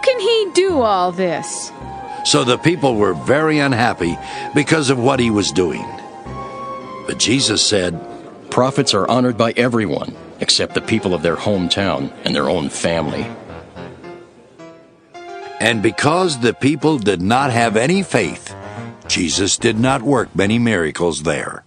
can he do all this? So the people were very unhappy because of what he was doing. But Jesus said, Prophets are honored by everyone, except the people of their hometown and their own family. And because the people did not have any faith, Jesus did not work many miracles there.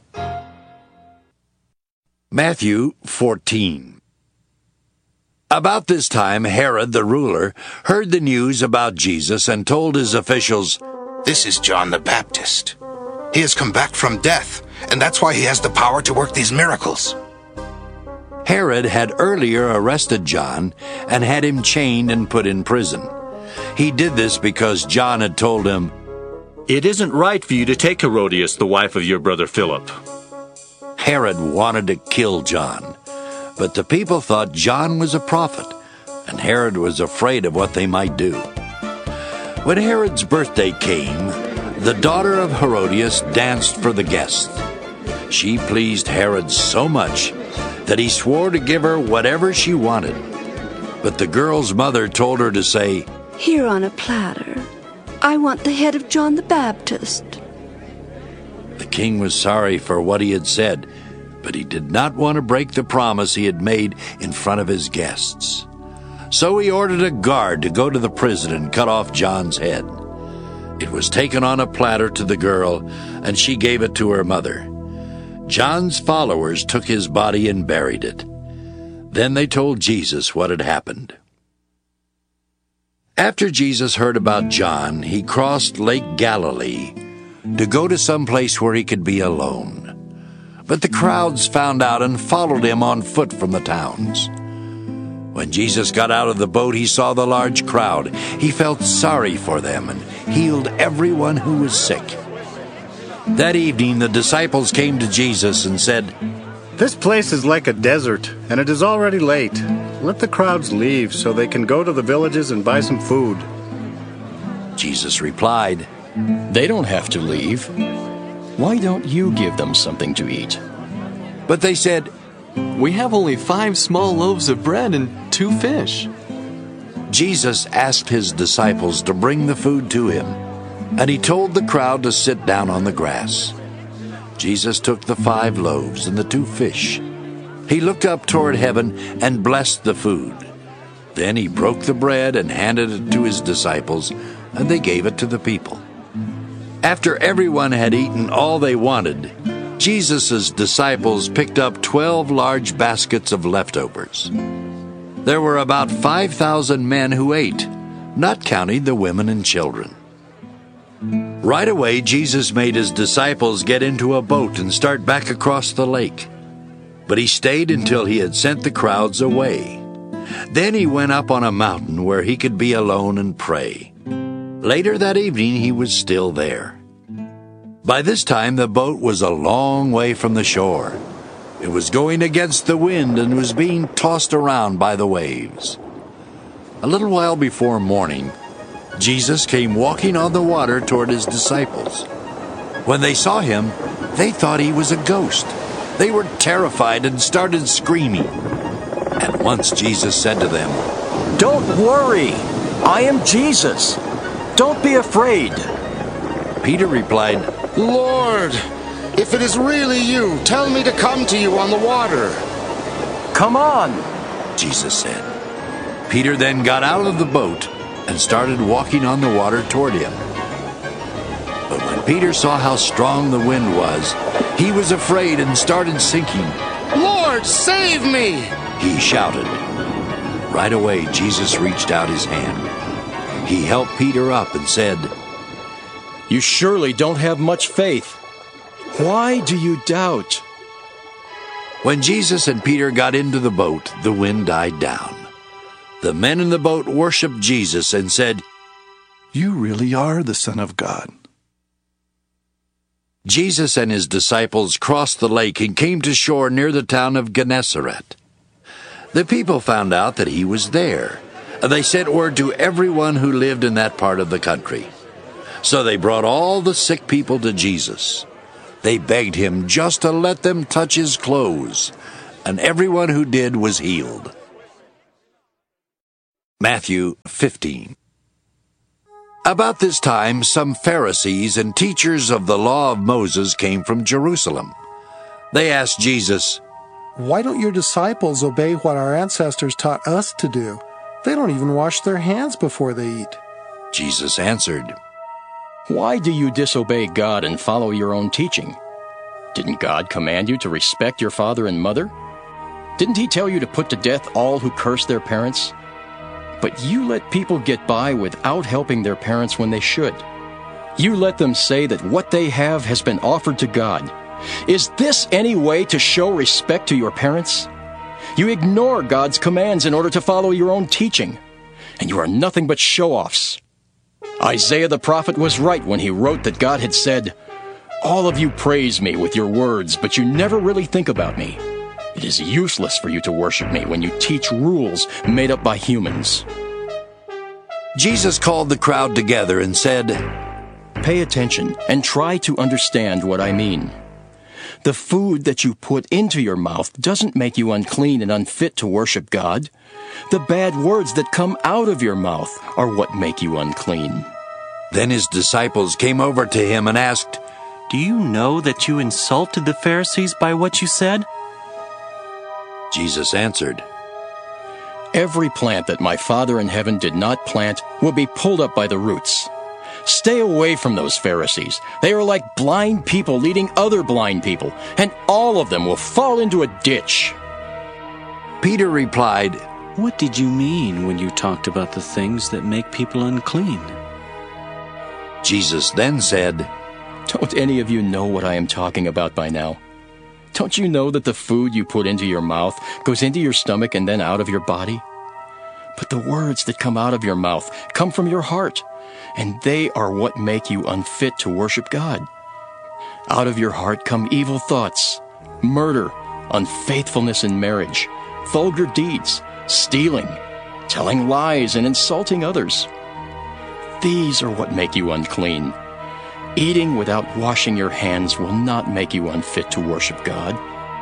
Matthew 14. About this time, Herod the ruler heard the news about Jesus and told his officials, "This is John the Baptist. He has come back from death, and that's why he has the power to work these miracles." Herod had earlier arrested John and had him chained and put in prison. He did this because John had told him, "It isn't right for you to take Herodias, the wife of your brother Philip." Herod wanted to kill John, but the people thought John was a prophet, and Herod was afraid of what they might do. When Herod's birthday came, the daughter of Herodias danced for the guests. She pleased Herod so much that he swore to give her whatever she wanted. But the girl's mother told her to say, "Here on a platter, I want the head of John the Baptist." The king was sorry for what he had said, but he did not want to break the promise he had made in front of his guests. So he ordered a guard to go to the prison and cut off John's head. It was taken on a platter to the girl, and she gave it to her mother. John's followers took his body and buried it. Then they told Jesus what had happened. After Jesus heard about John, he crossed Lake Galilee to go to some place where he could be alone. But the crowds found out and followed him on foot from the towns. When Jesus got out of the boat, he saw the large crowd. He felt sorry for them and healed everyone who was sick. That evening, the disciples came to Jesus and said, "This place is like a desert, and it is already late. Let the crowds leave so they can go to the villages and buy some food." Jesus replied, They don't have to leave. Why don't you give them something to eat? But they said, "We have only 5 small loaves of bread and 2 fish." Jesus asked his disciples to bring the food to him, and he told the crowd to sit down on the grass. Jesus took the 5 loaves and the 2 fish. He looked up toward heaven and blessed the food. Then he broke the bread and handed it to his disciples, and they gave it to the people. After everyone had eaten all they wanted, Jesus' disciples picked up 12 large baskets of leftovers. There were about 5,000 men who ate, not counting the women and children. Right away, Jesus made his disciples get into a boat and start back across the lake. But he stayed until he had sent the crowds away. Then he went up on a mountain where he could be alone and pray. Later that evening, he was still there. By this time, the boat was a long way from the shore. It was going against the wind and was being tossed around by the waves. A little while before morning, Jesus came walking on the water toward his disciples. When they saw him, they thought he was a ghost. They were terrified and started screaming. At once Jesus said to them, "Don't worry, I am Jesus. Don't be afraid." Peter replied, "Lord, if it is really you, tell me to come to you on the water." "Come on," Jesus said. Peter then got out of the boat and started walking on the water toward him. But when Peter saw how strong the wind was, he was afraid and started sinking. "Lord, save me!" he shouted. Right away, Jesus reached out his hand. He helped Peter up and said, You surely don't have much faith. Why do you doubt? When Jesus and Peter got into the boat, the wind died down. The men in the boat worshiped Jesus and said, "You really are the Son of God." Jesus and his disciples crossed the lake and came to shore near the town of Gennesaret. The people found out that he was there, and they sent word to everyone who lived in that part of the country. So they brought all the sick people to Jesus. They begged him just to let them touch his clothes, and everyone who did was healed. Matthew 15. About this time, some Pharisees and teachers of the law of Moses came from Jerusalem. They asked Jesus, "Why don't your disciples obey what our ancestors taught us to do? They don't even wash their hands before they eat." Jesus answered, Why do you disobey God and follow your own teaching? Didn't God command you to respect your father and mother? Didn't he tell you to put to death all who curse their parents? But you let people get by without helping their parents when they should. You let them say that what they have has been offered to God. Is this any way to show respect to your parents? You ignore God's commands in order to follow your own teaching, and you are nothing but show-offs. Isaiah the prophet was right when he wrote that God had said, "All of you praise me with your words, but you never really think about me. It is useless for you to worship me when you teach rules made up by humans." Jesus called the crowd together and said, Pay attention and try to understand what I mean. The food that you put into your mouth doesn't make you unclean and unfit to worship God. The bad words that come out of your mouth are what make you unclean. Then his disciples came over to him and asked, Do you know that you insulted the Pharisees by what you said? Jesus answered, Every plant that my Father in heaven did not plant will be pulled up by the roots. Stay away from those Pharisees. They are like blind people leading other blind people, and all of them will fall into a ditch. Peter replied, What did you mean when you talked about the things that make people unclean? Jesus then said, Don't any of you know what I am talking about by now? Don't you know that the food you put into your mouth goes into your stomach and then out of your body? But the words that come out of your mouth come from your heart, and they are what make you unfit to worship God. Out of your heart come evil thoughts, murder, unfaithfulness in marriage, vulgar deeds, stealing, telling lies, and insulting others. These are what make you unclean. Eating without washing your hands will not make you unfit to worship God.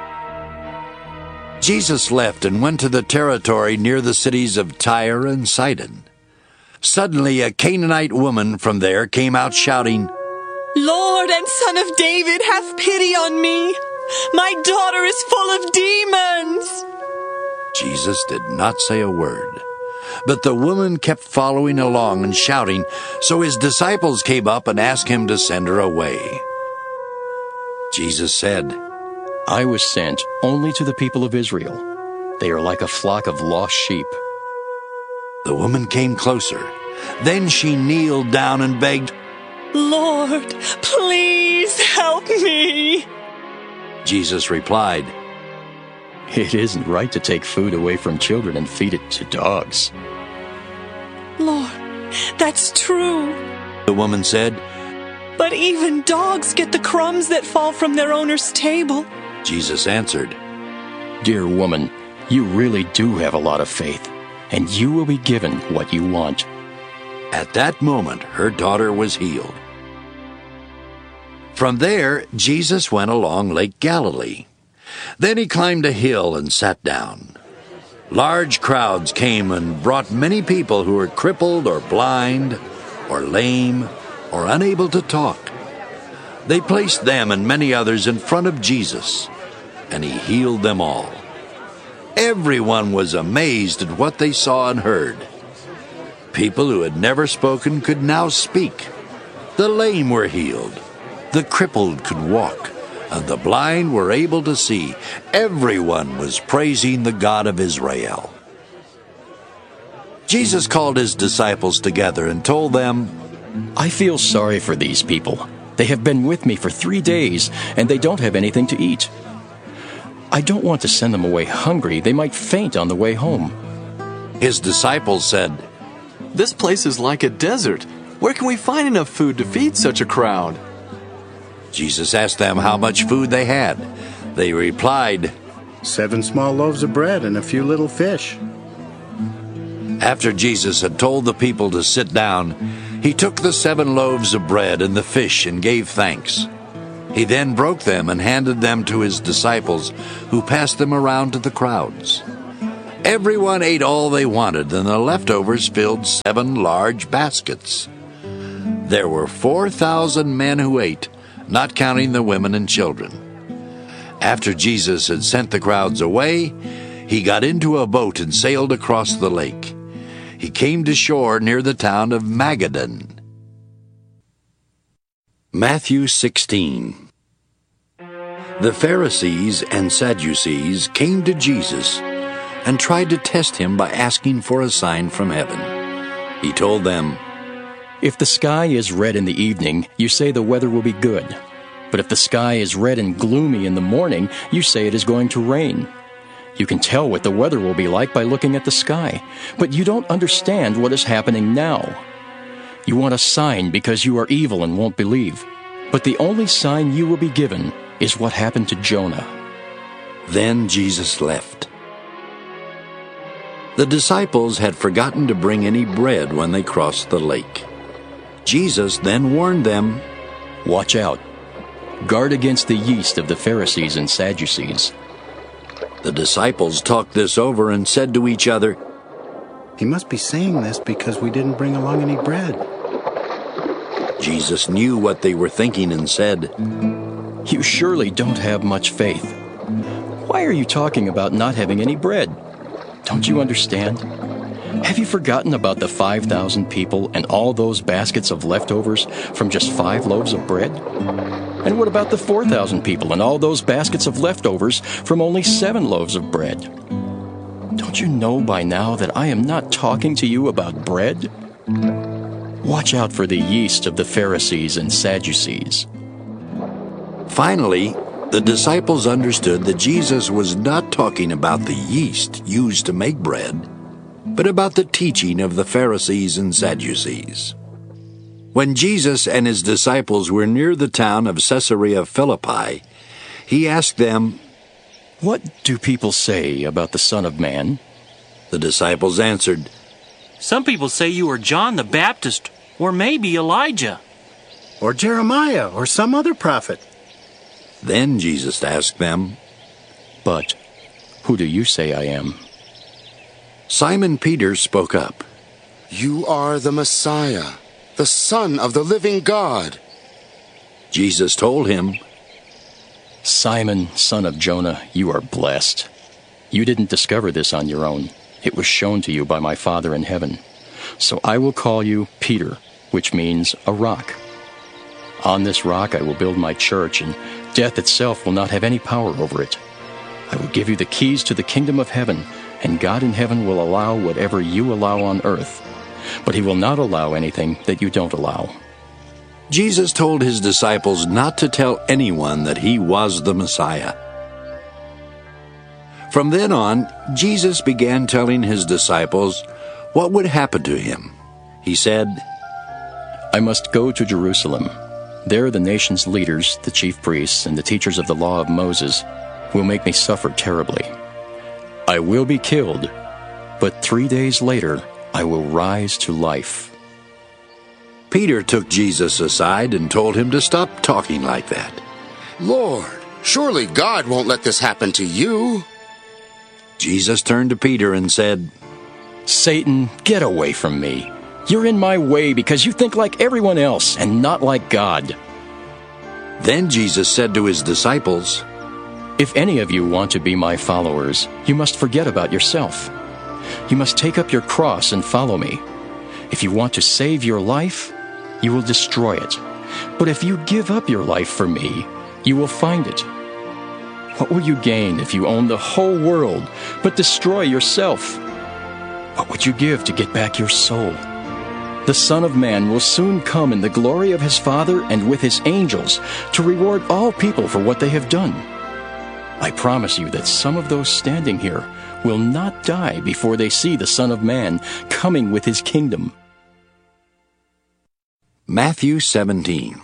Jesus left and went to the territory near the cities of Tyre and Sidon. Suddenly a Canaanite woman from there came out shouting, Lord and Son of David, have pity on me. My daughter is full of demons. Jesus did not say a word, but the woman kept following along and shouting, so his disciples came up and asked him to send her away. Jesus said, I was sent only to the people of Israel. They are like a flock of lost sheep. The woman came closer. Then she kneeled down and begged, Lord, please help me. Jesus replied, It isn't right to take food away from children and feed it to dogs. Lord, that's true. The woman said, But even dogs get the crumbs that fall from their owner's table. Jesus answered, Dear woman, you really do have a lot of faith, and you will be given what you want. At that moment, her daughter was healed. From there, Jesus went along Lake Galilee. Then he climbed a hill and sat down. Large crowds came and brought many people who were crippled or blind or lame or unable to talk. They placed them and many others in front of Jesus, and he healed them all. Everyone was amazed at what they saw and heard. People who had never spoken could now speak. The lame were healed. The crippled could walk, and the blind were able to see. Everyone was praising the God of Israel. Jesus called his disciples together and told them, I feel sorry for these people. They have been with me for 3 days, and they don't have anything to eat. I don't want to send them away hungry. They might faint on the way home. His disciples said, This place is like a desert. Where can we find enough food to feed such a crowd? Jesus asked them how much food they had. They replied, 7 small loaves of bread and a few little fish. After Jesus had told the people to sit down, he took the 7 loaves of bread and the fish and gave thanks. He then broke them and handed them to his disciples, who passed them around to the crowds. Everyone ate all they wanted, and the leftovers filled 7 large baskets. There were 4,000 men who ate, not counting the women and children. After Jesus had sent the crowds away, he got into a boat and sailed across the lake. He came to shore near the town of Magadan. Matthew 16. The Pharisees and Sadducees came to Jesus and tried to test him by asking for a sign from heaven. He told them, "If the sky is red in the evening, you say the weather will be good. But if the sky is red and gloomy in the morning, you say it is going to rain. You can tell what the weather will be like by looking at the sky, but you don't understand what is happening now. You want a sign because you are evil and won't believe. But the only sign you will be given is what happened to Jonah." Then Jesus left. The disciples had forgotten to bring any bread when they crossed the lake. Jesus then warned them, "Watch out. Guard against the yeast of the Pharisees and Sadducees." The disciples talked this over and said to each other, "He must be saying this because we didn't bring along any bread." Jesus knew what they were thinking and said, "You surely don't have much faith. Why are you talking about not having any bread? Don't you understand? Have you forgotten about the 5,000 people and all those baskets of leftovers from just 5 loaves of bread? And what about the 4,000 people and all those baskets of leftovers from only 7 loaves of bread? Don't you know by now that I am not talking to you about bread? Watch out for the yeast of the Pharisees and Sadducees." Finally, the disciples understood that Jesus was not talking about the yeast used to make bread, but about the teaching of the Pharisees and Sadducees. When Jesus and his disciples were near the town of Caesarea Philippi, he asked them, "What do people say about the Son of Man?" The disciples answered, "Some people say you are John the Baptist, or maybe Elijah." Or Jeremiah, or some other prophet. Then Jesus asked them, "But who do you say I am?" Simon Peter spoke up, "You are the Messiah, the Son of the living God." Jesus told him, "Simon, son of Jonah, you are blessed. You didn't discover this on your own. It was shown to you by my Father in heaven. So I will call you Peter, which means a rock. On this rock I will build my church, and death itself will not have any power over it. I will give you the keys to the kingdom of heaven, and God in heaven will allow whatever you allow on earth. But he will not allow anything that you don't allow." Jesus told his disciples not to tell anyone that he was the Messiah. From then on, Jesus began telling his disciples what would happen to him. He said, "I must go to Jerusalem. There the nation's leaders, the chief priests, and the teachers of the law of Moses will make me suffer terribly. I will be killed, but 3 days later I will rise to life." Peter took Jesus aside and told him to stop talking like that. "Lord, surely God won't let this happen to you." Jesus turned to Peter and said, "Satan, get away from me. You're in my way because you think like everyone else and not like God." Then Jesus said to his disciples, "If any of you want to be my followers, you must forget about yourself. You must take up your cross and follow me. If you want to save your life, you will destroy it. But if you give up your life for me, you will find it. What will you gain if you own the whole world but destroy yourself? What would you give to get back your soul? The Son of Man will soon come in the glory of his Father and with his angels to reward all people for what they have done. I promise you that some of those standing here will not die before they see the Son of Man coming with his kingdom." Matthew 17.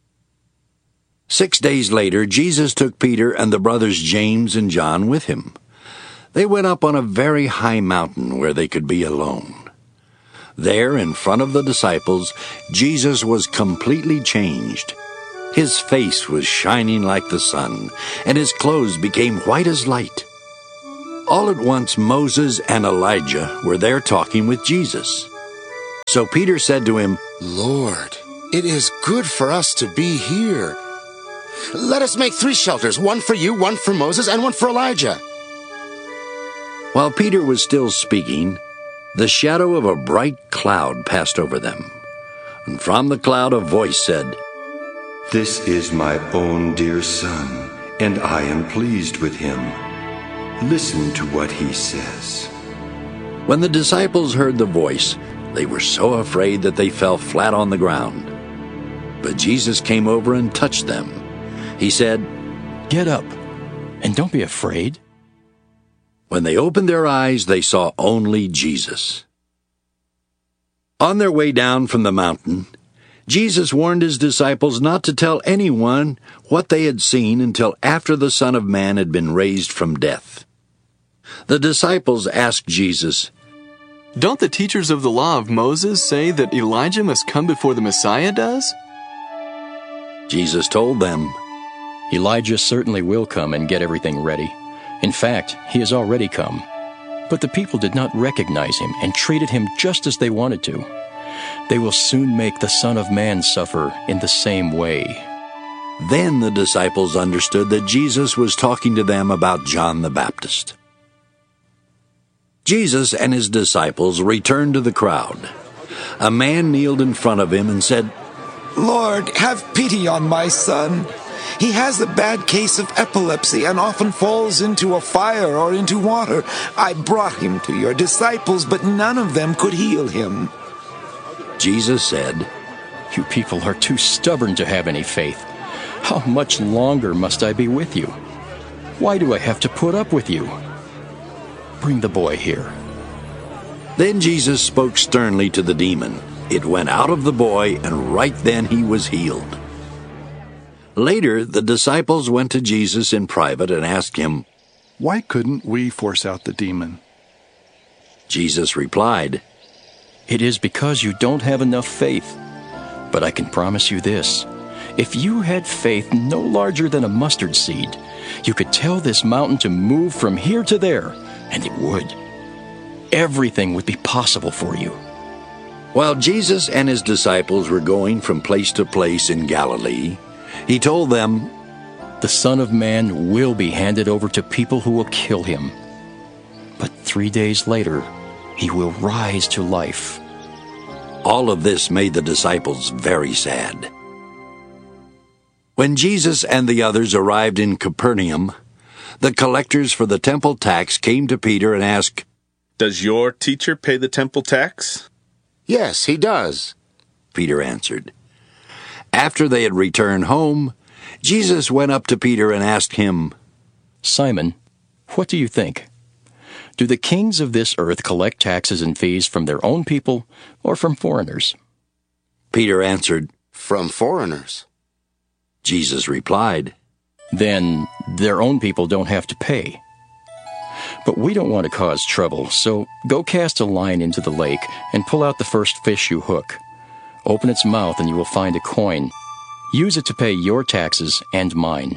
6 days later, Jesus took Peter and the brothers James and John with him. They went up on a very high mountain where they could be alone. There, in front of the disciples, Jesus was completely changed. His face was shining like the sun, and his clothes became white as light. All at once, Moses and Elijah were there talking with Jesus. So Peter said to him, "Lord, It is good for us to be here. Let us make 3 shelters, one for you, one for Moses, and one for Elijah. While Peter was still speaking, the shadow of a bright cloud passed over them. And from the cloud a voice said, "This is my own dear son, and I am pleased with him. Listen to what he says." When the disciples heard the voice, they were so afraid that they fell flat on the ground. But Jesus came over and touched them. He said, "Get up, and don't be afraid." When they opened their eyes, they saw only Jesus. On their way down from the mountain, Jesus warned his disciples not to tell anyone what they had seen until after the Son of Man had been raised from death. The disciples asked Jesus, "Don't the teachers of the law of Moses say that Elijah must come before the Messiah does?" Jesus told them, "Elijah certainly will come and get everything ready. In fact, he has already come. But the people did not recognize him and treated him just as they wanted to. They will soon make the Son of Man suffer in the same way." Then the disciples understood that Jesus was talking to them about John the Baptist. Jesus and his disciples returned to the crowd. A man kneeled in front of him and said, "Lord, have pity on my son. He has a bad case of epilepsy and often falls into a fire or into water. I brought him to your disciples, but none of them could heal him." Jesus said, "You people are too stubborn to have any faith. How much longer must I be with you? Why do I have to put up with you? Bring the boy here." Then Jesus spoke sternly to the demon. It went out of the boy, and right then he was healed. Later, the disciples went to Jesus in private and asked him, "Why couldn't we force out the demon?" Jesus replied, "It is because you don't have enough faith. But I can promise you this. If you had faith no larger than a mustard seed, you could tell this mountain to move from here to there, and it would. Everything would be possible for you." While Jesus and his disciples were going from place to place in Galilee, he told them, "The Son of Man will be handed over to people who will kill him. But 3 days later, he will rise to life." All of this made the disciples very sad. When Jesus and the others arrived in Capernaum, the collectors for the temple tax came to Peter and asked, "Does your teacher pay the temple tax?" "Yes, he does," Peter answered. After they had returned home, Jesus went up to Peter and asked him, "Simon, what do you think? Do the kings of this earth collect taxes and fees from their own people or from foreigners?" Peter answered, "From foreigners." Jesus replied, "Then their own people don't have to pay. But we don't want to cause trouble, so go cast a line into the lake and pull out the first fish you hook. Open its mouth and you will find a coin. Use it to pay your taxes and mine."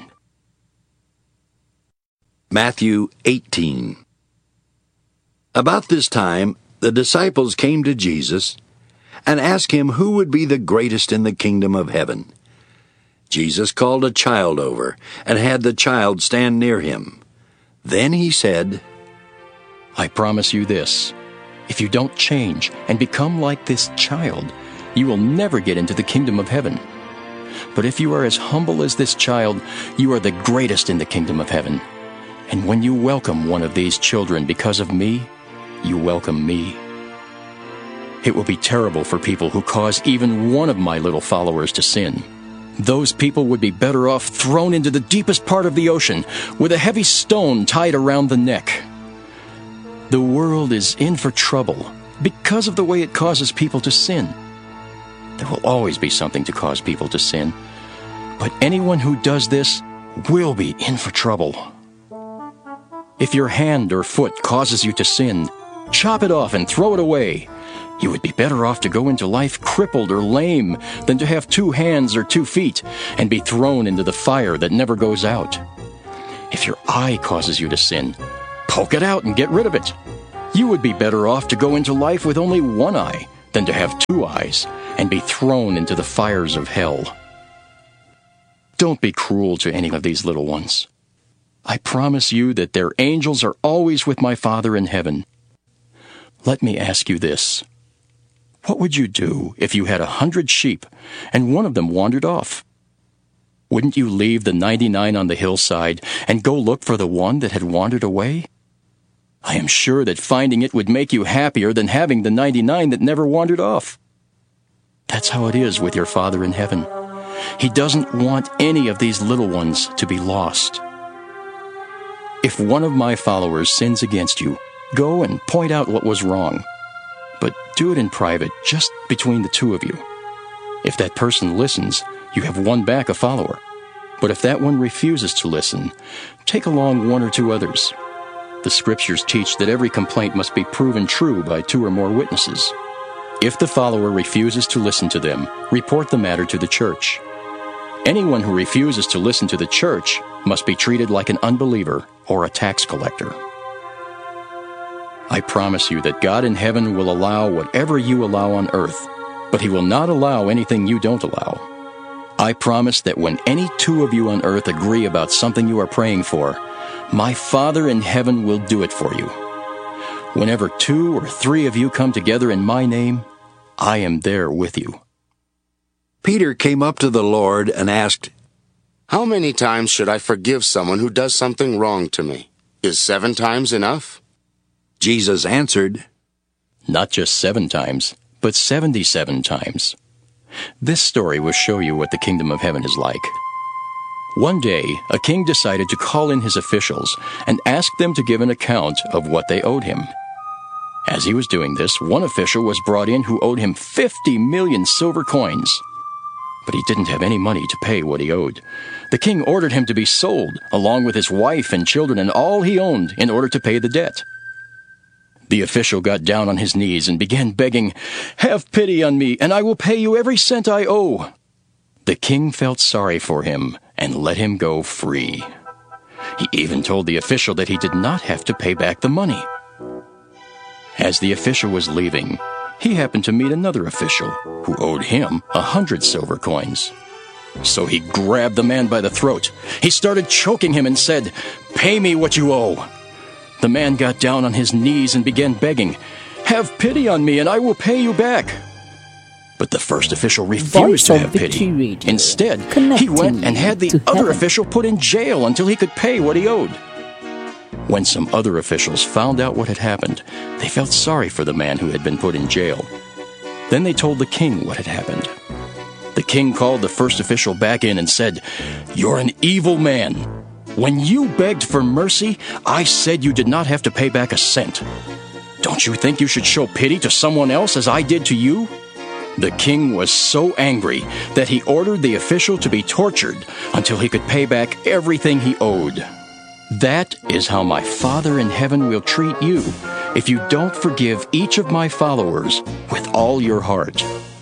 Matthew 18. About this time, the disciples came to Jesus and asked him who would be the greatest in the kingdom of heaven. Jesus called a child over and had the child stand near him. Then he said, "I promise you this. If you don't change and become like this child, you will never get into the kingdom of heaven. But if you are as humble as this child, you are the greatest in the kingdom of heaven. And when you welcome one of these children because of me, you welcome me. It will be terrible for people who cause even one of my little followers to sin. Those people would be better off thrown into the deepest part of the ocean with a heavy stone tied around the neck." The world is in for trouble because of the way it causes people to sin. There will always be something to cause people to sin. But anyone who does this will be in for trouble. If your hand or foot causes you to sin, chop it off and throw it away. You would be better off to go into life crippled or lame than to have 2 hands or 2 feet and be thrown into the fire that never goes out. If your eye causes you to sin, poke it out and get rid of it. You would be better off to go into life with only 1 eye than to have 2 eyes and be thrown into the fires of hell. Don't be cruel to any of these little ones. I promise you that their angels are always with my Father in heaven. Let me ask you this. What would you do if you had 100 sheep and one of them wandered off? Wouldn't you leave the 99 on the hillside and go look for the one that had wandered away? I am sure that finding it would make you happier than having the 99 that never wandered off. That's how it is with your Father in heaven. He doesn't want any of these little ones to be lost. If one of my followers sins against you, go and point out what was wrong. But do it in private, just between the two of you. If that person listens, you have won back a follower. But if that one refuses to listen, take along one or two others. The Scriptures teach that every complaint must be proven true by 2 or more witnesses. If the follower refuses to listen to them, report the matter to the church. Anyone who refuses to listen to the church must be treated like an unbeliever or a tax collector. I promise you that God in heaven will allow whatever you allow on earth, but He will not allow anything you don't allow. I promise that when any 2 of you on earth agree about something you are praying for, my Father in heaven will do it for you. Whenever 2 or 3 of you come together in my name, I am there with you. Peter came up to the Lord and asked, How many times should I forgive someone who does something wrong to me? Is 7 times enough? Jesus answered, Not just 7 times, but 77 times. This story will show you what the kingdom of heaven is like. One day, a king decided to call in his officials and ask them to give an account of what they owed him. As he was doing this, one official was brought in who owed him 50 million silver coins. But he didn't have any money to pay what he owed. The king ordered him to be sold, along with his wife and children and all he owned, in order to pay the debt. The official got down on his knees and began begging, "Have pity on me, and I will pay you every cent I owe." The king felt sorry for him and let him go free. He even told the official that he did not have to pay back the money. As the official was leaving, he happened to meet another official who owed him 100 silver coins. So he grabbed the man by the throat. He started choking him and said, "Pay me what you owe." The man got down on his knees and began begging, "Have pity on me and I will pay you back." But the first official refused to have pity. Instead, he went and had the other official put in jail until he could pay what he owed. When some other officials found out what had happened, they felt sorry for the man who had been put in jail. Then they told the king what had happened. The king called the first official back in and said, "You're an evil man. When you begged for mercy, I said you did not have to pay back a cent. Don't you think you should show pity to someone else as I did to you?" The king was so angry that he ordered the official to be tortured until he could pay back everything he owed. That is how my Father in heaven will treat you if you don't forgive each of my followers with all your heart.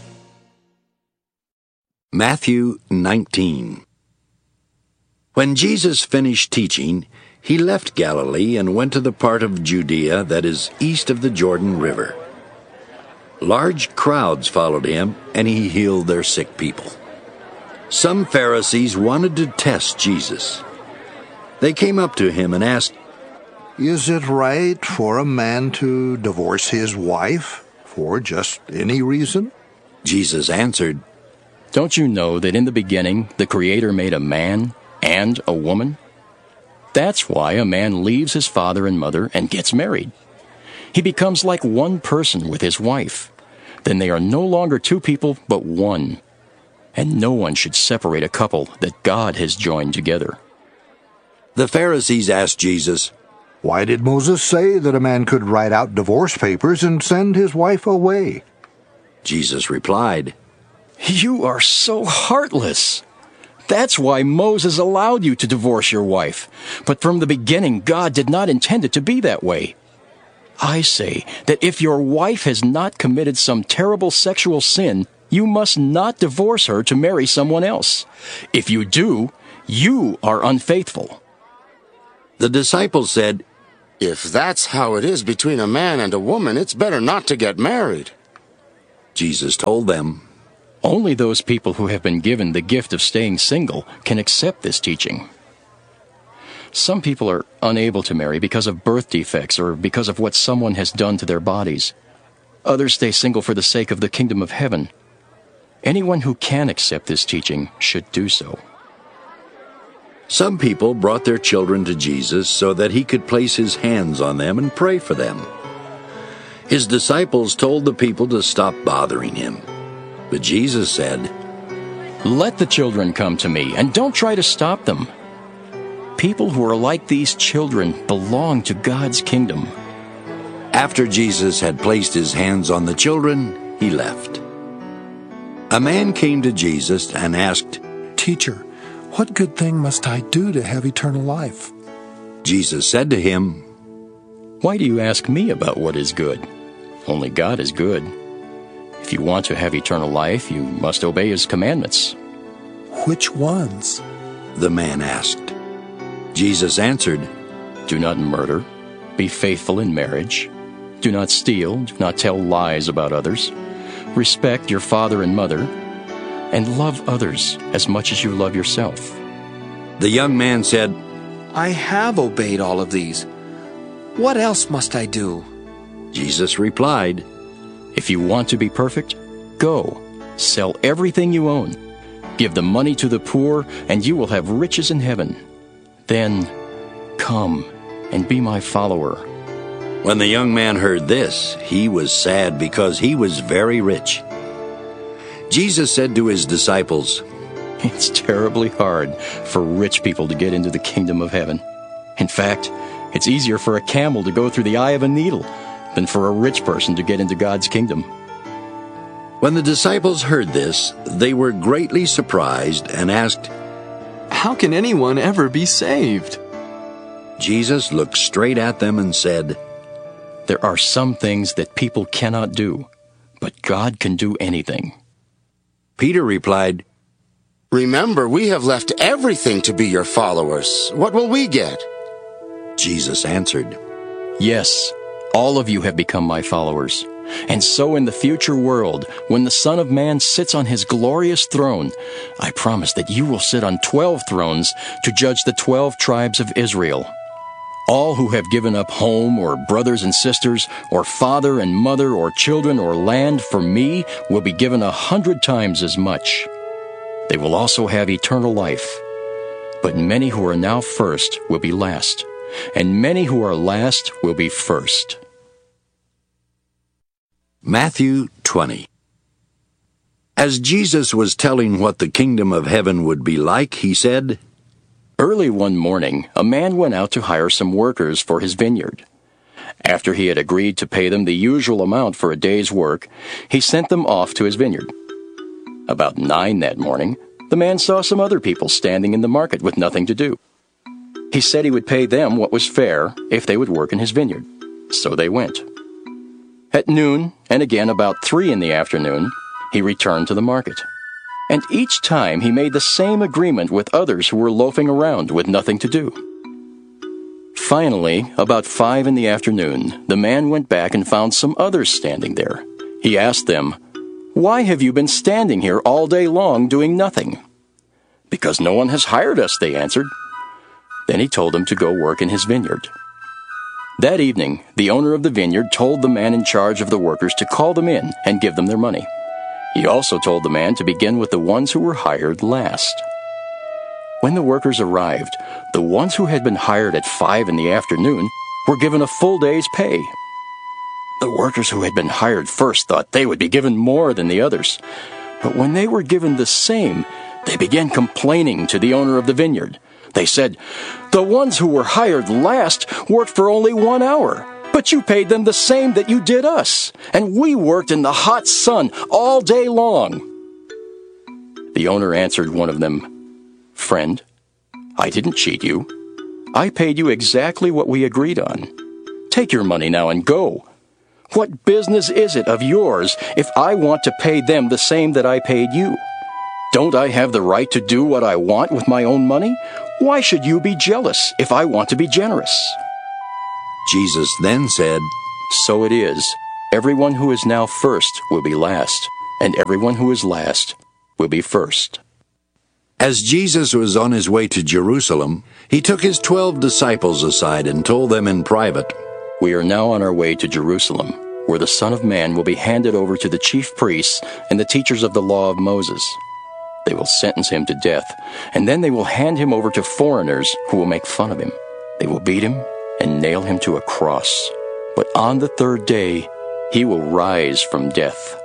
Matthew 19. When Jesus finished teaching, he left Galilee and went to the part of Judea that is east of the Jordan River. Large crowds followed him, and he healed their sick people. Some Pharisees wanted to test Jesus. They came up to him and asked, "Is it right for a man to divorce his wife for just any reason?" Jesus answered, "Don't you know that in the beginning the Creator made a man and a woman? That's why a man leaves his father and mother and gets married. He becomes like one person with his wife. Then they are no longer 2 people, but one. And no one should separate a couple that God has joined together." The Pharisees asked Jesus, "Why did Moses say that a man could write out divorce papers and send his wife away?" Jesus replied, "You are so heartless. That's why Moses allowed you to divorce your wife. But from the beginning, God did not intend it to be that way. I say that if your wife has not committed some terrible sexual sin, you must not divorce her to marry someone else. If you do, you are unfaithful." The disciples said, "If that's how it is between a man and a woman, it's better not to get married." Jesus told them, Only those people who have been given the gift of staying single can accept this teaching. Some people are unable to marry because of birth defects or because of what someone has done to their bodies. Others stay single for the sake of the kingdom of heaven. Anyone who can accept this teaching should do so. Some people brought their children to Jesus so that he could place his hands on them and pray for them. His disciples told the people to stop bothering him. But Jesus said, "Let the children come to me, and don't try to stop them. People who are like these children belong to God's kingdom." After Jesus had placed his hands on the children, he left. A man came to Jesus and asked, "Teacher, what good thing must I do to have eternal life?" Jesus said to him, "Why do you ask me about what is good? Only God is good. If you want to have eternal life, you must obey his commandments." "Which ones?" the man asked. Jesus answered, "Do not murder. Be faithful in marriage. Do not steal. Do not tell lies about others. Respect your father and mother. And love others as much as you love yourself." The young man said, "I have obeyed all of these. What else must I do?" Jesus replied, "If you want to be perfect, go, sell everything you own. Give the money to the poor, and you will have riches in heaven. Then come and be my follower." When the young man heard this, he was sad because he was very rich. Jesus said to his disciples, "It's terribly hard for rich people to get into the kingdom of heaven. In fact, it's easier for a camel to go through the eye of a needle than for a rich person to get into God's kingdom." When the disciples heard this, they were greatly surprised and asked, "How can anyone ever be saved?" Jesus looked straight at them and said, "There are some things that people cannot do, but God can do anything." Peter replied, "Remember, we have left everything to be your followers. What will we get?" Jesus answered, "Yes, all of you have become my followers. And so in the future world, when the Son of Man sits on his glorious throne, I promise that you will sit on 12 thrones to judge the 12 tribes of Israel. All who have given up home or brothers and sisters or father and mother or children or land for me will be given 100 times as much. They will also have eternal life. But many who are now first will be last, and many who are last will be first." Matthew 20. As Jesus was telling what the kingdom of heaven would be like, he said, "Early one morning, a man went out to hire some workers for his vineyard. After he had agreed to pay them the usual amount for a day's work, he sent them off to his vineyard. About 9 that morning, the man saw some other people standing in the market with nothing to do. He said he would pay them what was fair if they would work in his vineyard. So they went. At noon, and again about 3 in the afternoon, he returned to the market. And each time he made the same agreement with others who were loafing around with nothing to do. Finally, about 5 in the afternoon, the man went back and found some others standing there. He asked them, "Why have you been standing here all day long doing nothing?" "Because no one has hired us," they answered. Then he told them to go work in his vineyard. That evening, the owner of the vineyard told the man in charge of the workers to call them in and give them their money. He also told the man to begin with the ones who were hired last. When the workers arrived, the ones who had been hired at 5 in the afternoon were given a full day's pay. The workers who had been hired first thought they would be given more than the others. But when they were given the same, they began complaining to the owner of the vineyard. They said, "The ones who were hired last worked for only 1 hour, but you paid them the same that you did us, and we worked in the hot sun all day long." The owner answered one of them, "Friend, I didn't cheat you. I paid you exactly what we agreed on. Take your money now and go. What business is it of yours if I want to pay them the same that I paid you? Don't I have the right to do what I want with my own money? Why should you be jealous if I want to be generous?" Jesus then said, "So it is. Everyone who is now first will be last, and everyone who is last will be first." As Jesus was on his way to Jerusalem, he took his 12 disciples aside and told them in private, "We are now on our way to Jerusalem, where the Son of Man will be handed over to the chief priests and the teachers of the law of Moses. They will sentence him to death, and then they will hand him over to foreigners who will make fun of him. They will beat him and nail him to a cross. But on the third day, he will rise from death."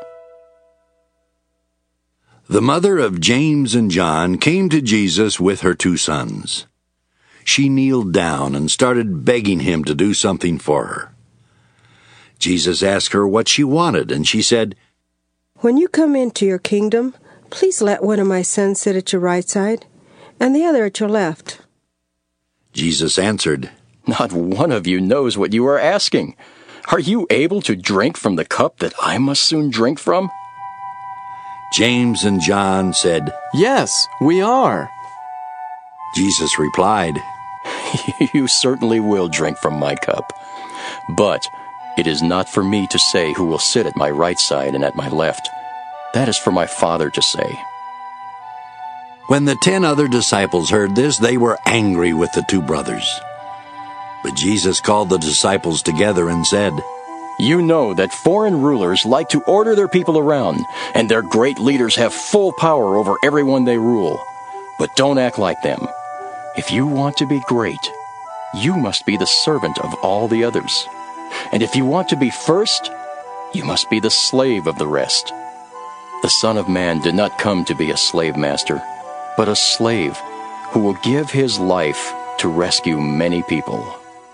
The mother of James and John came to Jesus with her 2 sons. She kneeled down and started begging him to do something for her. Jesus asked her what she wanted, and she said, "When you come into your kingdom, please let one of my sons sit at your right side, and the other at your left." Jesus answered, "Not one of you knows what you are asking. Are you able to drink from the cup that I must soon drink from?" James and John said, "Yes, we are." Jesus replied, "You certainly will drink from my cup. But it is not for me to say who will sit at my right side and at my left. That is for my Father to say." When the 10 other disciples heard this, they were angry with the 2 brothers. But Jesus called the disciples together and said, "You know that foreign rulers like to order their people around, and their great leaders have full power over everyone they rule. But don't act like them. If you want to be great, you must be the servant of all the others. And if you want to be first, you must be the slave of the rest. The Son of Man did not come to be a slave master, but a slave who will give his life to rescue many people."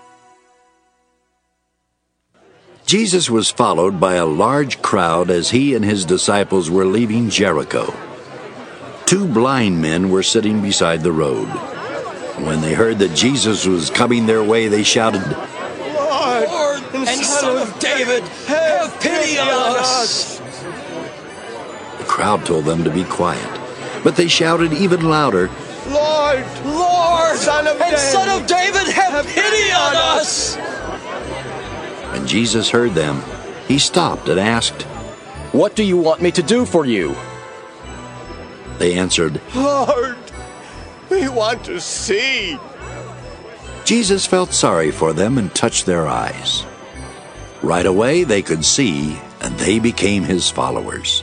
Jesus was followed by a large crowd as he and his disciples were leaving Jericho. 2 blind men were sitting beside the road. When they heard that Jesus was coming their way, they shouted, "Lord, and Son of David, have pity on us!" The crowd told them to be quiet, but they shouted even louder, "Lord, Son of David, have pity on us!" When Jesus heard them, he stopped and asked, "What do you want me to do for you?" They answered, "Lord, we want to see." Jesus felt sorry for them and touched their eyes. Right away they could see, and they became his followers.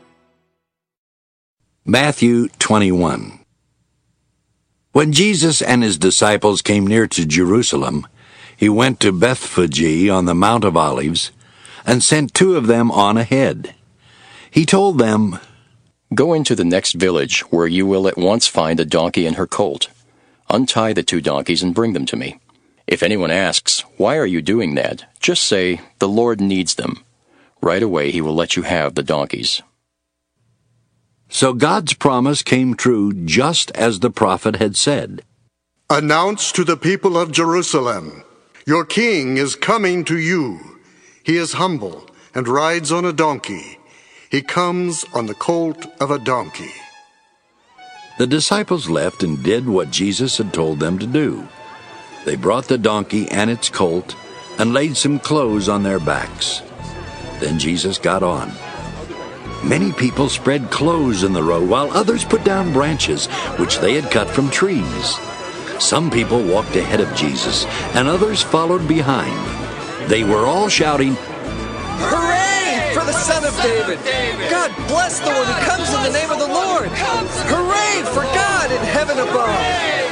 Matthew 21. When Jesus and his disciples came near to Jerusalem, he went to Bethphage on the Mount of Olives and sent 2 of them on ahead. He told them, "Go into the next village, where you will at once find a donkey and her colt. Untie the 2 donkeys and bring them to me. If anyone asks, 'Why are you doing that?' just say, 'The Lord needs them.' Right away he will let you have the donkeys." So God's promise came true just as the prophet had said. "Announce to the people of Jerusalem, your king is coming to you. He is humble and rides on a donkey. He comes on the colt of a donkey." The disciples left and did what Jesus had told them to do. They brought the donkey and its colt and laid some clothes on their backs. Then Jesus got on. Many people spread clothes in the road, while others put down branches which they had cut from trees. Some people walked ahead of Jesus, and others followed behind. They were all shouting, "Hooray for the Son of David! God bless the one who comes in the name of the Lord! Hooray for God in heaven above!"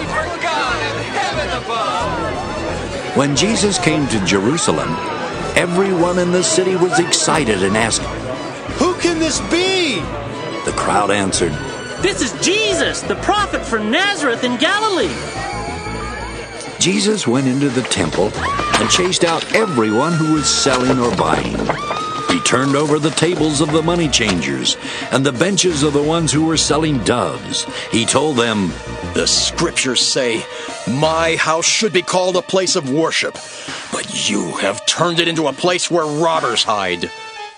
When Jesus came to Jerusalem, everyone in the city was excited and asked, "Who can this be?" The crowd answered, "This is Jesus, the prophet from Nazareth in Galilee." Jesus went into the temple and chased out everyone who was selling or buying. He turned over the tables of the money changers and the benches of the ones who were selling doves. He told them, "The scriptures say, 'My house should be called a place of worship,' but you have turned it into a place where robbers hide."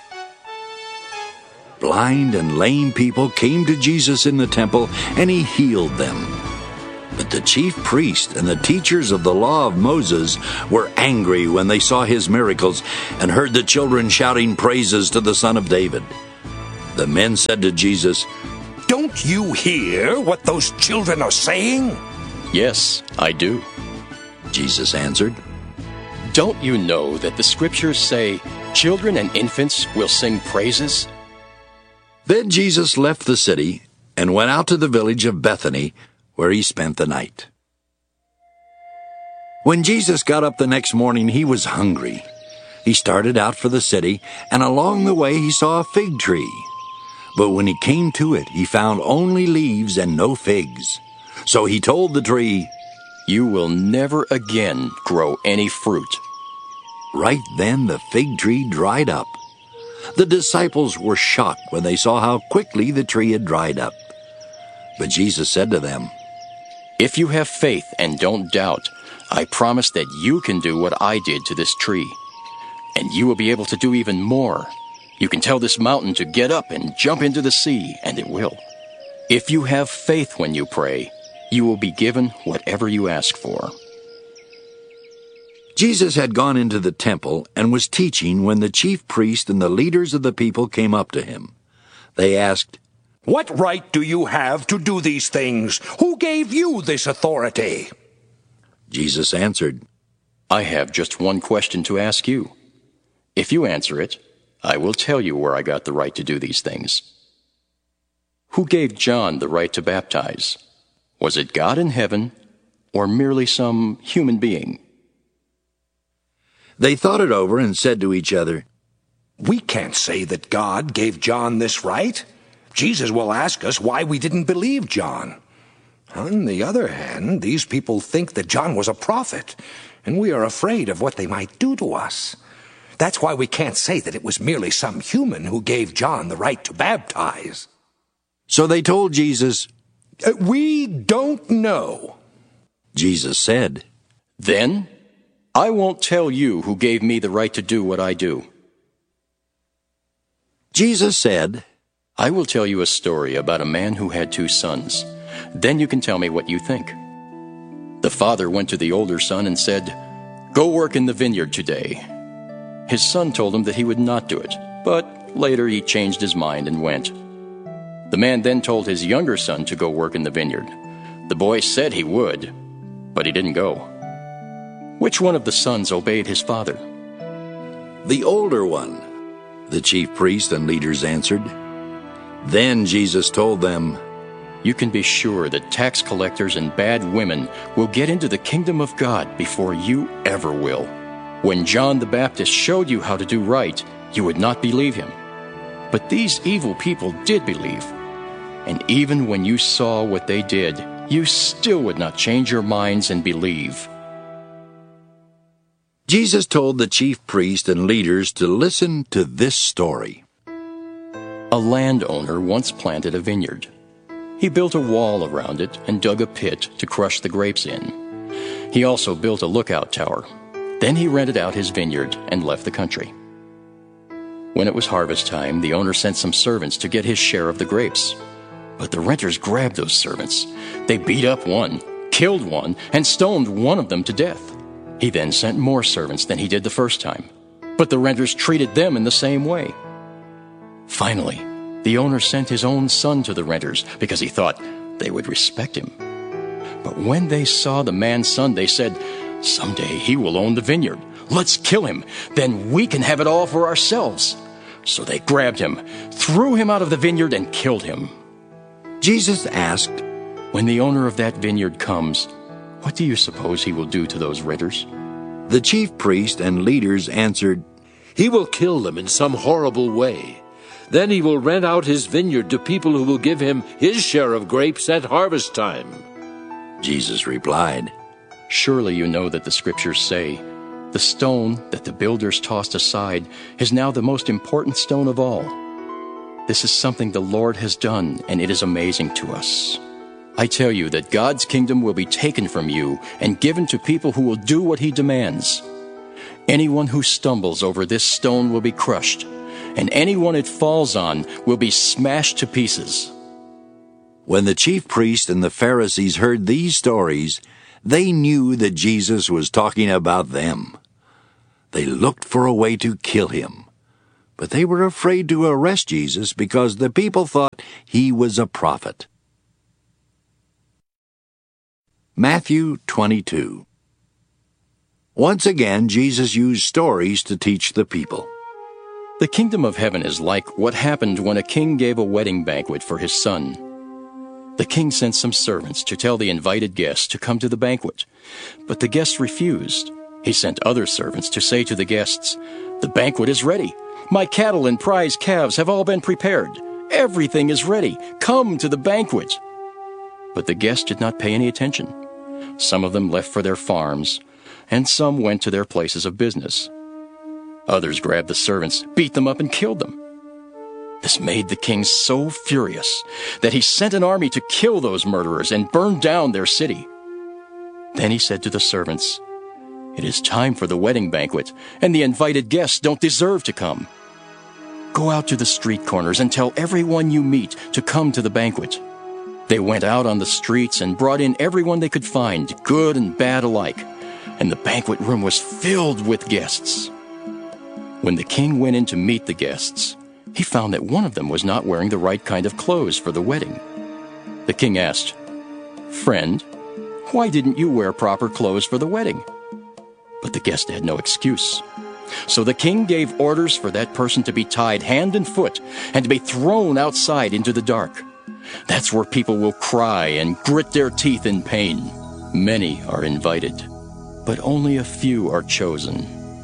Blind and lame people came to Jesus in the temple, and he healed them. But the chief priests and the teachers of the law of Moses were angry when they saw his miracles and heard the children shouting praises to the Son of David. The men said to Jesus, "Don't you hear what those children are saying?" "Yes, I do." Jesus answered, "Don't you know that the scriptures say, 'Children and infants will sing praises'?" Then Jesus left the city and went out to the village of Bethany, where he spent the night. When Jesus got up the next morning, he was hungry. He started out for the city, and along the way he saw a fig tree. But when he came to it, he found only leaves and no figs. So he told the tree, "You will never again grow any fruit." Right then the fig tree dried up. The disciples were shocked when they saw how quickly the tree had dried up. But Jesus said to them, "If you have faith and don't doubt, I promise that you can do what I did to this tree. And you will be able to do even more. You can tell this mountain to get up and jump into the sea, and it will. If you have faith when you pray, you will be given whatever you ask for." Jesus had gone into the temple and was teaching when the chief priest and the leaders of the people came up to him. They asked, "What right do you have to do these things? Who gave you this authority?" Jesus answered, "I have just one question to ask you. If you answer it, I will tell you where I got the right to do these things. Who gave John the right to baptize? Was it God in heaven, or merely some human being?" They thought it over and said to each other, "We can't say that God gave John this right. Jesus will ask us why we didn't believe John. On the other hand, these people think that John was a prophet, and we are afraid of what they might do to us. That's why we can't say that it was merely some human who gave John the right to baptize." So they told Jesus, "We don't know." Jesus said, "Then I won't tell you who gave me the right to do what I do." Jesus said, "I will tell you a story about a man who had 2 sons. Then you can tell me what you think. The father went to the older son and said, 'Go work in the vineyard today.' His son told him that he would not do it, but later he changed his mind and went. The man then told his younger son to go work in the vineyard. The boy said he would, but he didn't go. Which one of the sons obeyed his father?" "The older one," the chief priests and leaders answered. Then Jesus told them, "You can be sure that tax collectors and bad women will get into the kingdom of God before you ever will. When John the Baptist showed you how to do right, you would not believe him. But these evil people did believe. And even when you saw what they did, you still would not change your minds and believe." Jesus told the chief priests and leaders to listen to this story. A landowner once planted a vineyard. He built a wall around it and dug a pit to crush the grapes in. He also built a lookout tower. Then he rented out his vineyard and left the country. When it was harvest time, the owner sent some servants to get his share of the grapes. But the renters grabbed those servants. They beat up one, killed one, and stoned one of them to death. He then sent more servants than he did the first time. But the renters treated them in the same way. Finally, the owner sent his own son to the renters because he thought they would respect him. But when they saw the man's son, they said, "Someday he will own the vineyard. Let's kill him. Then we can have it all for ourselves." So they grabbed him, threw him out of the vineyard, and killed him. Jesus asked, "When the owner of that vineyard comes, what do you suppose he will do to those renters?" The chief priest and leaders answered, "He will kill them in some horrible way. Then he will rent out his vineyard to people who will give him his share of grapes at harvest time." Jesus replied, "Surely you know that the scriptures say, 'The stone that the builders tossed aside is now the most important stone of all.' This is something the Lord has done, and it is amazing to us. I tell you that God's kingdom will be taken from you and given to people who will do what he demands. Anyone who stumbles over this stone will be crushed, and anyone it falls on will be smashed to pieces." When the chief priests and the Pharisees heard these stories, they knew that Jesus was talking about them. They looked for a way to kill him, But they were afraid to arrest Jesus because the people thought he was a prophet. Matthew 22. Once again, Jesus used stories to teach the people. The kingdom of heaven is like what happened when a king gave a wedding banquet for his son. The king sent some servants to tell the invited guests to come to the banquet, but the guests refused. He sent other servants to say to the guests, "The banquet is ready. My cattle and prize calves have all been prepared. Everything is ready. Come to the banquet." But the guests did not pay any attention. Some of them left for their farms, and some went to their places of business. Others grabbed the servants, beat them up, and killed them. This made the king so furious that he sent an army to kill those murderers and burn down their city. Then he said to the servants, "It is time for the wedding banquet, and the invited guests don't deserve to come. Go out to the street corners and tell everyone you meet to come to the banquet." They went out on the streets and brought in everyone they could find, good and bad alike, and the banquet room was filled with guests. When the king went in to meet the guests, he found that one of them was not wearing the right kind of clothes for the wedding. The king asked, "Friend, why didn't you wear proper clothes for the wedding?" But the guest had no excuse. So the king gave orders for that person to be tied hand and foot and to be thrown outside into the dark. That's where people will cry and grit their teeth in pain. Many are invited, but only a few are chosen.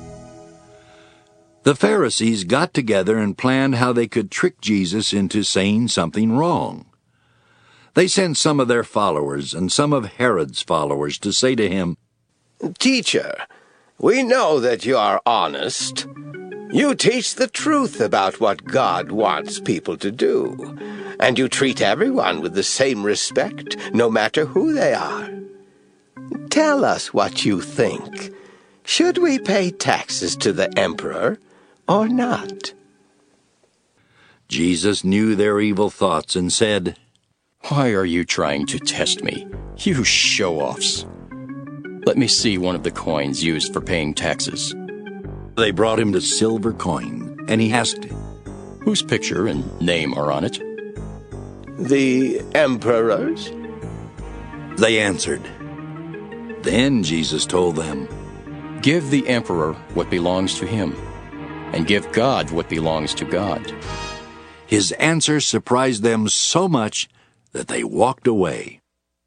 The Pharisees got together and planned how they could trick Jesus into saying something wrong. They sent some of their followers and some of Herod's followers to say to him, "Teacher, we know that you are honest. You teach the truth about what God wants people to do, and you treat everyone with the same respect, no matter who they are. Tell us what you think. Should we pay taxes to the emperor or not?" Jesus knew their evil thoughts and said, "Why are you trying to test me, you show-offs? Let me see one of the coins used for paying taxes." They brought him the silver coin, and he asked, "Whose picture and name are on it?" "The emperor's." They answered. Then Jesus told them, "Give the emperor what belongs to him, and give God what belongs to God." His answer surprised them so much that they walked away.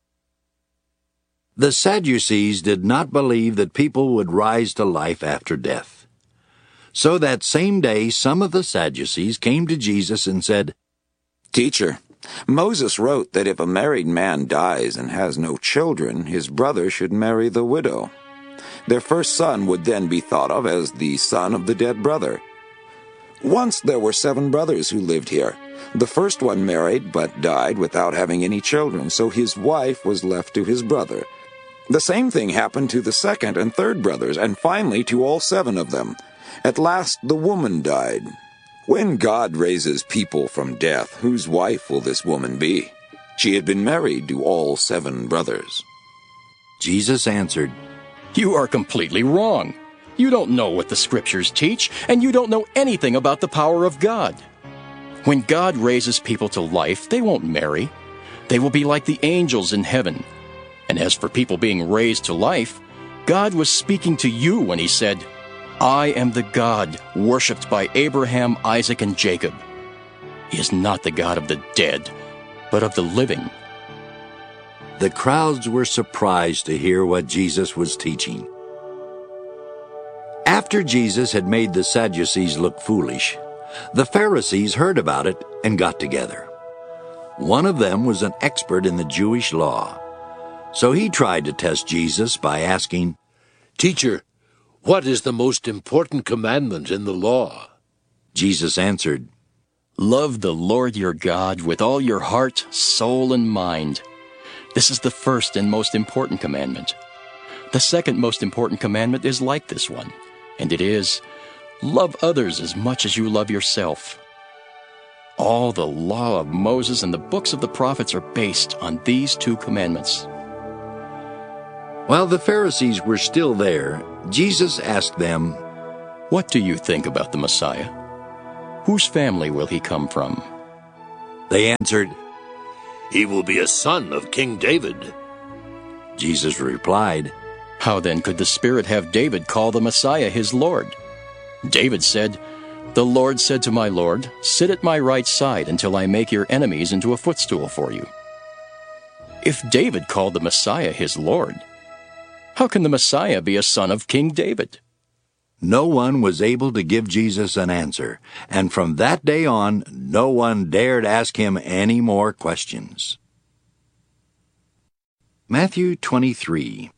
The Sadducees did not believe that people would rise to life after death. So that same day, some of the Sadducees came to Jesus and said, "Teacher, Moses wrote that if a married man dies and has no children, his brother should marry the widow. Their first son would then be thought of as the son of the dead brother. Once there were 7 brothers who lived here. The first one married but died without having any children, so his wife was left to his brother. The same thing happened to the second and third brothers, and finally to all 7 of them. At last the woman died. When God raises people from death, whose wife will this woman be? She had been married to all 7 brothers." Jesus answered, "You are completely wrong. You don't know what the Scriptures teach, and you don't know anything about the power of God. When God raises people to life, they won't marry. They will be like the angels in heaven. And as for people being raised to life, God was speaking to you when he said, 'I am the God worshipped by Abraham, Isaac, and Jacob.' He is not the God of the dead, but of the living." The crowds were surprised to hear what Jesus was teaching. After Jesus had made the Sadducees look foolish, the Pharisees heard about it and got together. One of them was an expert in the Jewish law, so he tried to test Jesus by asking, "Teacher, what is the most important commandment in the law?" Jesus answered, "Love the Lord your God with all your heart, soul, and mind. This is the first and most important commandment. The second most important commandment is like this one, and it is, love others as much as you love yourself. All the law of Moses and the books of the prophets are based on these 2 commandments." While the Pharisees were still there, Jesus asked them, "What do you think about the Messiah? whose family will he come from?" They answered, "He will be a son of King David." Jesus replied, "How then could the Spirit have David call the Messiah his Lord? David said, 'The Lord said to my Lord, sit at my right side until I make your enemies into a footstool for you.' If David called the Messiah his Lord, how can the Messiah be a son of King David?" No one was able to give Jesus an answer, and from that day on, no one dared ask him any more questions. Matthew 23.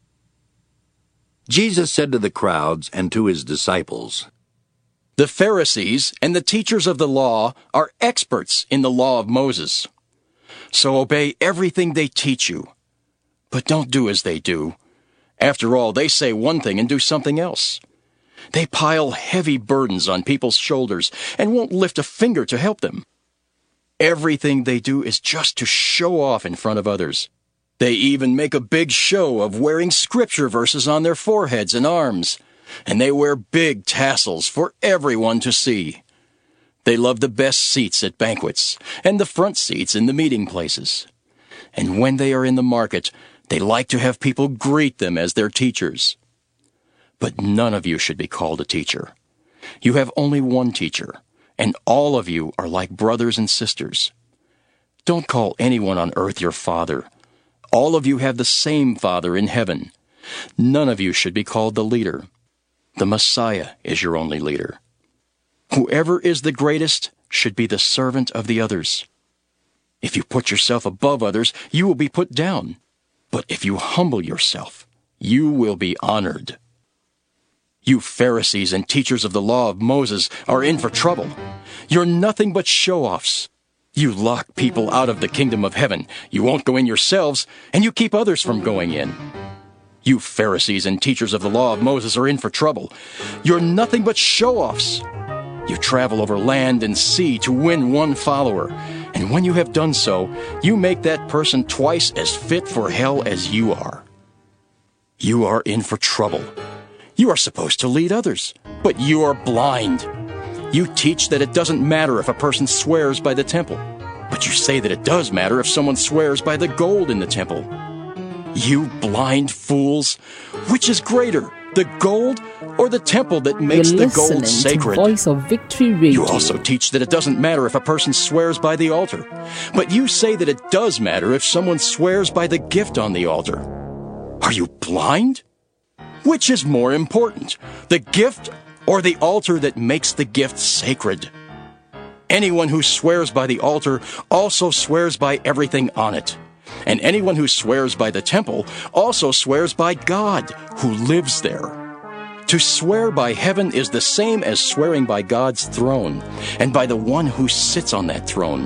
Jesus said to the crowds and to his disciples, "The Pharisees and the teachers of the law are experts in the law of Moses. So obey everything they teach you. But don't do as they do. After all, they say one thing and do something else. They pile heavy burdens on people's shoulders and won't lift a finger to help them. Everything they do is just to show off in front of others. They even make a big show of wearing scripture verses on their foreheads and arms, and they wear big tassels for everyone to see. They love the best seats at banquets and the front seats in the meeting places. And when they are in the market, they like to have people greet them as their teachers. But none of you should be called a teacher. You have only one teacher, and all of you are like brothers and sisters. Don't call anyone on earth your father. All of you have the same Father in heaven. None of you should be called the leader. The Messiah is your only leader. Whoever is the greatest should be the servant of the others. If you put yourself above others, you will be put down. But if you humble yourself, you will be honored. You Pharisees and teachers of the law of Moses are in for trouble. You're nothing but show-offs. You lock people out of the kingdom of heaven. You won't go in yourselves, and you keep others from going in. You Pharisees and teachers of the law of Moses are in for trouble. You're nothing but show-offs. You travel over land and sea to win one follower, and when you have done so, you make that person twice as fit for hell as you are. You are in for trouble. You are supposed to lead others, but you are blind. You teach that it doesn't matter if a person swears by the temple, but you say that it does matter if someone swears by the gold in the temple. You blind fools! Which is greater, the gold or the temple that makes the gold sacred? Voice of Victory Radio. You also teach that it doesn't matter if a person swears by the altar, but you say that it does matter if someone swears by the gift on the altar. Are you blind? Which is more important, the gift or the altar that makes the gift sacred? Anyone who swears by the altar also swears by everything on it. And anyone who swears by the temple also swears by God, who lives there. To swear by heaven is the same as swearing by God's throne, and by the one who sits on that throne.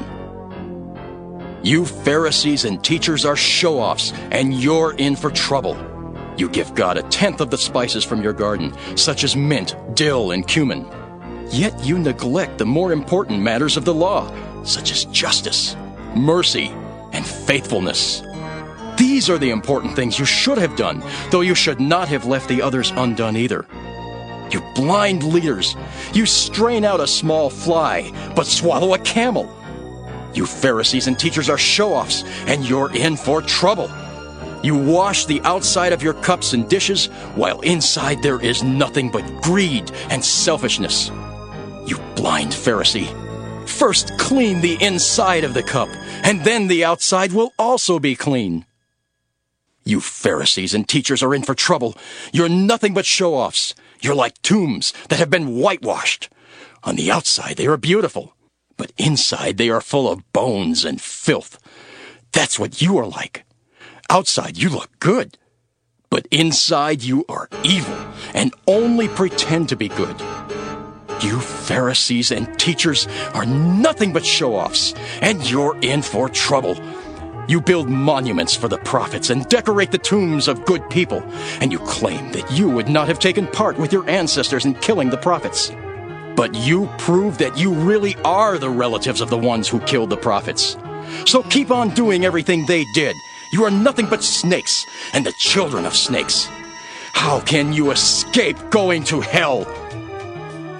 You Pharisees and teachers are show-offs, and you're in for trouble. You give God 1/10 of the spices from your garden, such as mint, dill, and cumin. Yet you neglect the more important matters of the law, such as justice, mercy, and faithfulness. These are the important things you should have done, though you should not have left the others undone either. You blind leaders, you strain out a small fly, but swallow a camel. You Pharisees and teachers are show-offs, and you're in for trouble. You wash the outside of your cups and dishes, while inside there is nothing but greed and selfishness. You blind Pharisee! First clean the inside of the cup, and then the outside will also be clean. You Pharisees and teachers are in for trouble. You're nothing but show-offs. You're like tombs that have been whitewashed. On the outside they are beautiful, but inside they are full of bones and filth. That's what you are like. Outside you look good, but inside you are evil and only pretend to be good. You Pharisees and teachers are nothing but show-offs, and you're in for trouble. You build monuments for the prophets and decorate the tombs of good people, and you claim that you would not have taken part with your ancestors in killing the prophets. But you prove that you really are the relatives of the ones who killed the prophets. So keep on doing everything they did. You are nothing but snakes, and the children of snakes. How can you escape going to hell?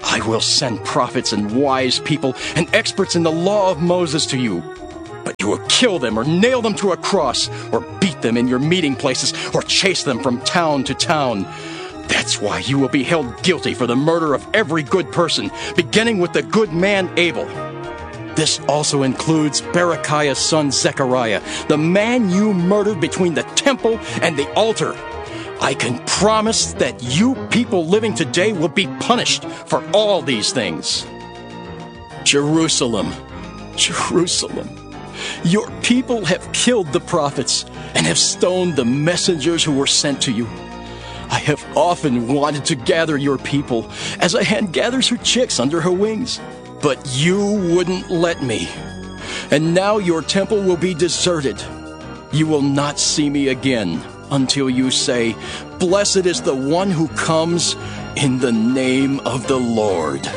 I will send prophets and wise people and experts in the law of Moses to you. But you will kill them or nail them to a cross or beat them in your meeting places or chase them from town to town. That's why you will be held guilty for the murder of every good person, beginning with the good man Abel. This also includes Berechiah's son Zechariah, the man you murdered between the temple and the altar. I can promise that you people living today will be punished for all these things. Jerusalem, Jerusalem, your people have killed the prophets and have stoned the messengers who were sent to you. I have often wanted to gather your people as a hen gathers her chicks under her wings, but you wouldn't let me. And now your temple will be deserted. You will not see me again until you say, "Blessed is the one who comes in the name of the Lord."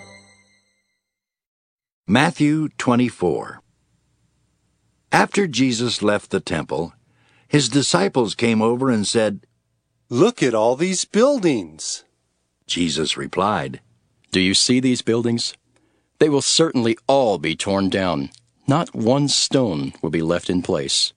Matthew 24. After Jesus left the temple, his disciples came over and said, "Look at all these buildings." Jesus replied, "Do you see these buildings? They will certainly all be torn down. Not one stone will be left in place."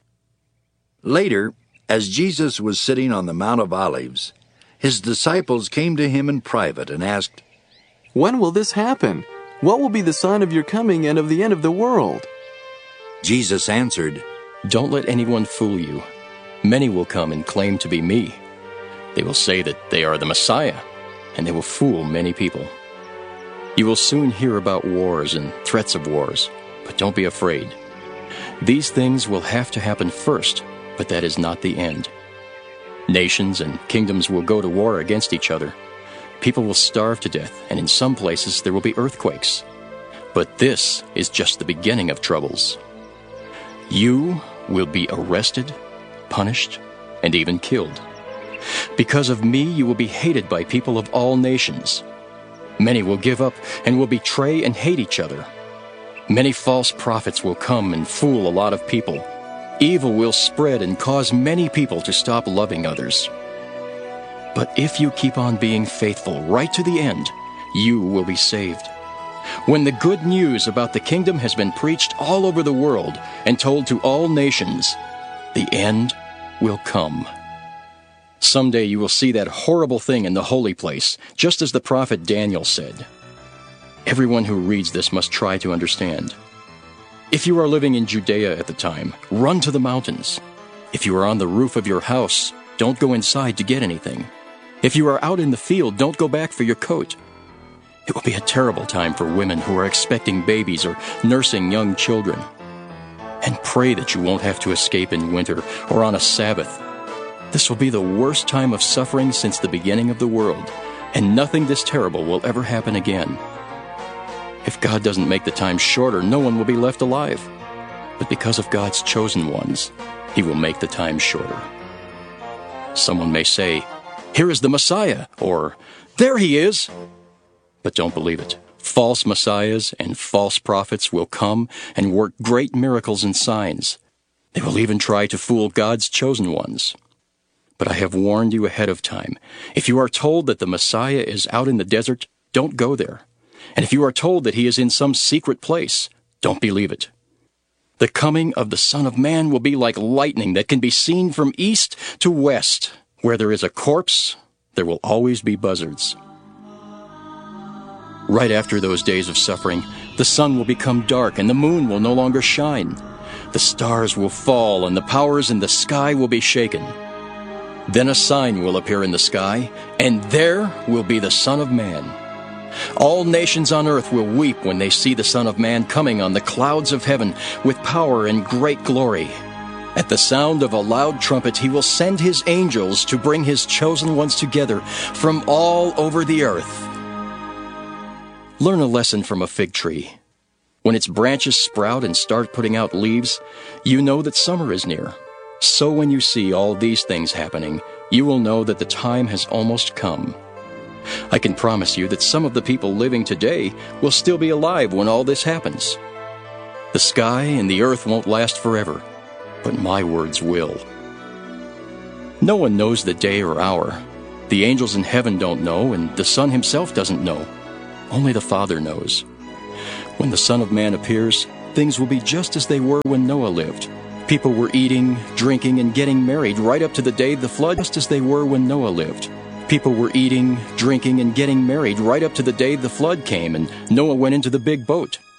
Later, as Jesus was sitting on the Mount of Olives, his disciples came to him in private and asked, "When will this happen? What will be the sign of your coming and of the end of the world?" Jesus answered, "Don't let anyone fool you. Many will come and claim to be me. They will say that they are the Messiah, and they will fool many people. You will soon hear about wars and threats of wars, but don't be afraid. These things will have to happen first, but that is not the end. Nations and kingdoms will go to war against each other. People will starve to death, and in some places there will be earthquakes. But this is just the beginning of troubles. You will be arrested, punished, and even killed. Because of me, you will be hated by people of all nations. Many will give up and will betray and hate each other. Many false prophets will come and fool a lot of people. Evil will spread and cause many people to stop loving others. But if you keep on being faithful right to the end, you will be saved. When the good news about the kingdom has been preached all over the world and told to all nations, the end will come. Someday you will see that horrible thing in the holy place, just as the prophet Daniel said. Everyone who reads this must try to understand. If you are living in Judea at the time, run to the mountains. If you are on the roof of your house, don't go inside to get anything. If you are out in the field, don't go back for your coat. It will be a terrible time for women who are expecting babies or nursing young children. And pray that you won't have to escape in winter or on a Sabbath. This will be the worst time of suffering since the beginning of the world, and nothing this terrible will ever happen again. If God doesn't make the time shorter, no one will be left alive. But because of God's chosen ones, He will make the time shorter. Someone may say, "Here is the Messiah," or "There He is." But don't believe it. False messiahs and false prophets will come and work great miracles and signs. They will even try to fool God's chosen ones. But I have warned you ahead of time. If you are told that the Messiah is out in the desert, don't go there. And if you are told that He is in some secret place, don't believe it. The coming of the Son of Man will be like lightning that can be seen from east to west. Where there is a corpse, there will always be buzzards. Right after those days of suffering, the sun will become dark and the moon will no longer shine. The stars will fall and the powers in the sky will be shaken. Then a sign will appear in the sky, and there will be the Son of Man. All nations on earth will weep when they see the Son of Man coming on the clouds of heaven with power and great glory. At the sound of a loud trumpet, He will send His angels to bring His chosen ones together from all over the earth. Learn a lesson from a fig tree. When its branches sprout and start putting out leaves, you know that summer is near. So when you see all these things happening, you will know that the time has almost come. I can promise you that some of the people living today will still be alive when all this happens. The sky and the earth won't last forever, but my words will. No one knows the day or hour. The angels in heaven don't know, and the Son Himself doesn't know, Only the Father knows. When the Son of Man appears, things will be just as they were when Noah lived. People were eating, drinking, and getting married right up to the day of the flood, just as they were when Noah lived. People were eating, drinking, and getting married right up to the day the flood came and Noah went into the big boat.